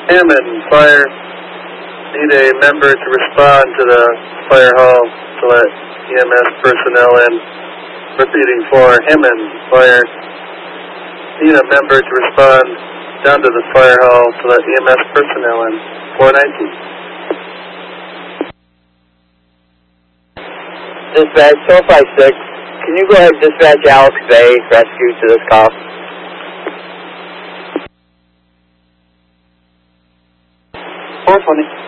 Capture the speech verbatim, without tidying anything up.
Hammond, fire. Need a member to respond to the fire hall to let E M S personnel in. Repeating for Hammond, fire. Need a member to respond down to the fire hall to let E M S personnel in. four nineteen. Dispatch four five six, can you go ahead and dispatch Alex Bay rescue to this call? four twenty.